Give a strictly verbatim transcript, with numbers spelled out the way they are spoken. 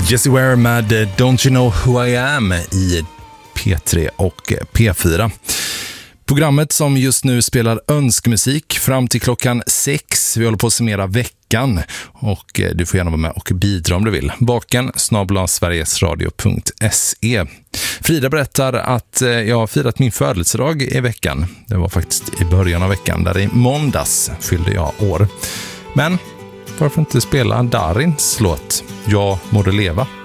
Jessie Ware med Don't You Know Who I Am i P tre och P fyra. Programmet som just nu spelar önskmusik fram till klockan sex. Vi håller på att summera veckan och du får gärna vara med och bidra om du vill. Baken snabel-a sverigesradio punkt se. Frida berättar att jag har firat min födelsedag i veckan. Det var faktiskt i början av veckan, där i måndags fyllde jag år. Men varför inte spela Darins låt Jag må du leva?